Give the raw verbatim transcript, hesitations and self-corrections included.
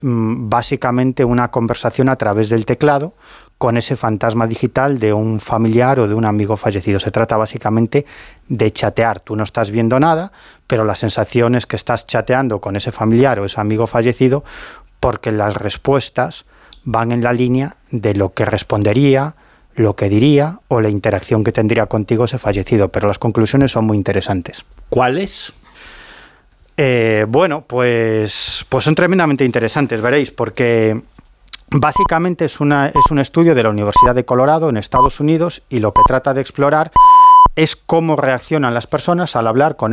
mmm, básicamente una conversación a través del teclado con ese fantasma digital de un familiar o de un amigo fallecido. Se trata básicamente de chatear. Tú no estás viendo nada, pero la sensación es que estás chateando con ese familiar o ese amigo fallecido, porque las respuestas van en la línea de lo que respondería, lo que diría o la interacción que tendría contigo ese fallecido. Pero las conclusiones son muy interesantes. ¿Cuáles? Eh, bueno, pues, pues son tremendamente interesantes, veréis, porque básicamente es, una, es un estudio de la Universidad de Colorado en Estados Unidos, y lo que trata de explorar es cómo reaccionan las personas al hablar con